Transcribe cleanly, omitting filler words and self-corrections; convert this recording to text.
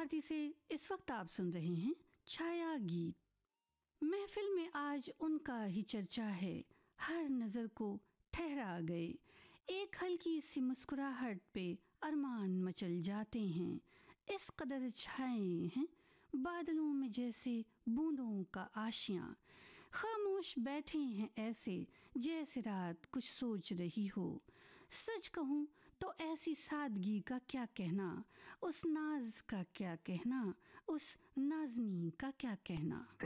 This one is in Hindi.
भारती से इस वक्त आप सुन रहे हैं छाया गीत। महफिल में आज उनका ही चर्चा है, हर नजर को ठहरा गए। एक हल्की सी मुस्कुराहट पे अरमान मचल जाते हैं। इस कदर छाए हैं बादलों में जैसे बूंदों का आशियां। खामोश बैठे हैं ऐसे जैसे रात कुछ सोच रही हो। सच कहूँ तो ऐसी सादगी का क्या कहना, उस नाज का क्या कहना, उस नाज़नी का क्या कहना।